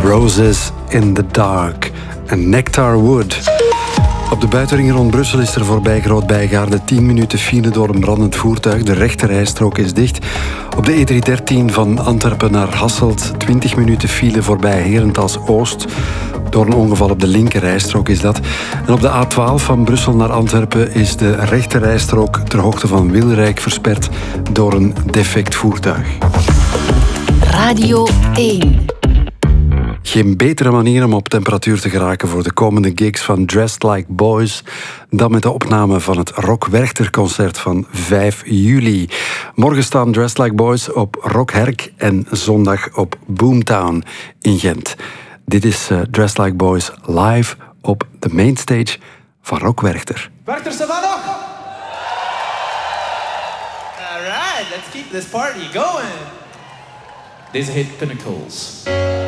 Roses in the Dark en Nectar Wood. Op de buitenring rond Brussel is er voorbij Groot-Bijgaarde 10 minuten file door een brandend voertuig. De rechterrijstrook is dicht. Op de E313 van Antwerpen naar Hasselt 20 minuten file voorbij Herentals-Oost. Door een ongeval op de linkerrijstrook is dat. En op de A12 van Brussel naar Antwerpen is de rechterrijstrook ter hoogte van Wilrijk versperd door een defect voertuig. Radio 1. Geen betere manier om op temperatuur te geraken voor de komende gigs van Dressed Like Boys dan met de opname van het Rock Werchter concert van 5 juli. Morgen staan Dressed Like Boys op Rock Herk en zondag op Boomtown in Gent. Dit is Dressed Like Boys live op de mainstage van Rock Werchter. Werchter, ze van nog? Alright, let's keep this party going. Deze heet Pinnacles.